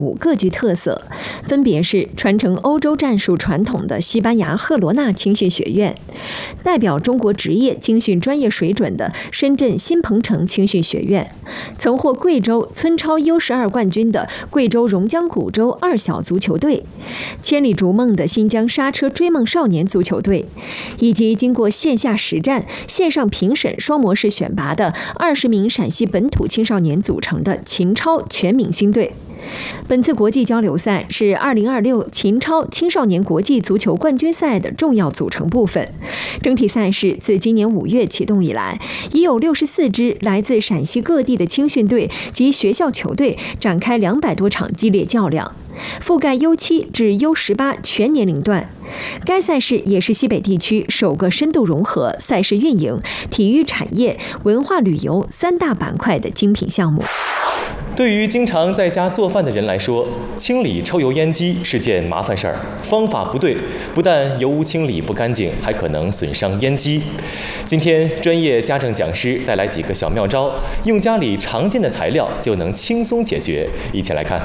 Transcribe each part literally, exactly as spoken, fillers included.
五个具特色，分别是传承欧洲战术传统的西班牙赫罗纳青训学院，代表中国职业青训专业水准的深圳新鹏城青训学院，曾获贵州村超 U 十二 冠军的贵州榕江古州二小足球队，千里逐梦的新疆刹车追梦少年足球队，以及经过线下实战、线上评审双模式选拔的二十名陕西本土青少年组成的秦超全明星队。本次国际交流赛是二零二六秦超青少年国际足球冠军赛的重要组成部分。整体赛事自今年五月启动以来，已有六十四支来自陕西各地的青训队及学校球队展开两百多场激烈较量，覆盖 U 七 至 U 十八 全年龄段。该赛事也是西北地区首个深度融合赛事运营、体育产业、文化旅游三大板块的精品项目。 对于经常在家做饭的人来说，清理抽油烟机是件麻烦事儿，方法不对，不但油污清理不干净，还可能损伤烟机。今天专业家政讲师带来几个小妙招，用家里常见的材料就能轻松解决，一起来看。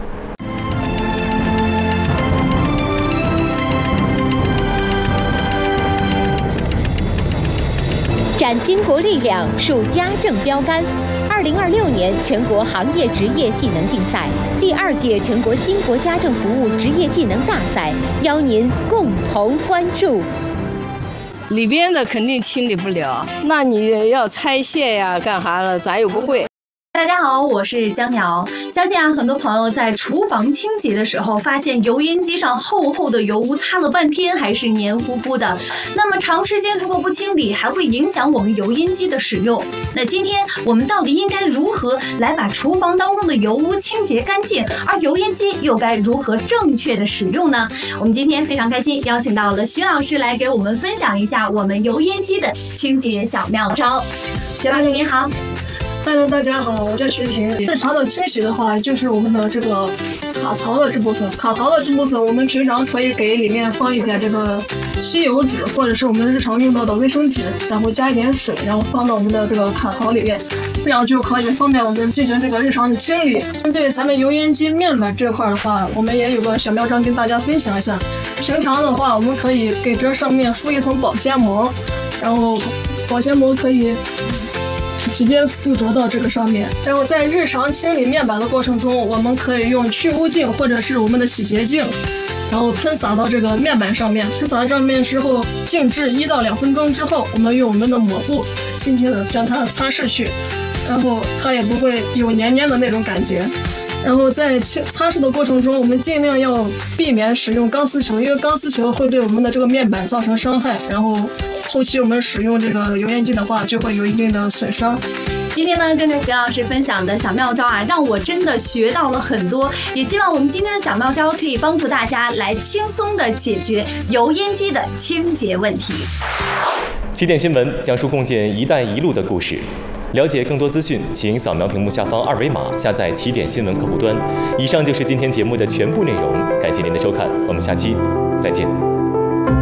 展巾帼力量，树家政标杆。二零二六年全国行业职业技能竞赛第二届全国巾帼家政服务职业技能大赛，邀您共同关注。 里边的肯定清理不了，那你要拆卸呀，干啥了？咱又不会。 大家好，我是江瑶。相信啊，很多朋友在厨房清洁的时候，发现油烟机上厚厚的油污，擦了半天还是黏糊糊的。那么长时间如果不清理，还会影响我们油烟机的使用。那今天我们到底应该如何来把厨房当中的油污清洁干净？而油烟机又该如何正确的使用呢？我们今天非常开心，邀请到了徐老师来给我们分享一下我们油烟机的清洁小妙招。徐老师您好。 Hello， 大家好，我叫徐婷。日常的清洗的话，就是我们的这个卡槽的这部分。卡槽的这部分，我们平常可以给里面放一点这个吸油纸，或者是我们日常用到的卫生纸，然后加一点水，然后放到我们的这个卡槽里面，这样就可以方便我们进行这个日常的清理。针对咱们油烟机面板这块的话，我们也有个小妙招跟大家分享一下。平常的话，我们可以给这上面敷一层保鲜膜，然后保鲜膜可以直接附着到这个上面，然后在日常清理面板的过程中，我们可以用去污净或者是我们的洗洁精，然后喷洒到这个面板上面。喷洒到上面之后，静置一到两分钟之后，我们用我们的抹布轻轻的将它擦拭去，然后它也不会有黏黏的那种感觉。然后在擦拭的过程中，我们尽量要避免使用钢丝球，因为钢丝球会对我们的这个面板造成伤害，然后后期我们使用这个油烟机的话，就会有一定的损伤。 今天呢，跟着徐老师分享的小妙招啊，让我真的学到了很多。也希望我们今天的小妙招可以帮助大家来轻松的解决油烟机的清洁问题。 起点新闻讲述共建“一带一路”的故事。了解更多资讯，请扫描屏幕下方二维码，下载起点新闻客户端。以上就是今天节目的全部内容，感谢您的收看，我们下期再见。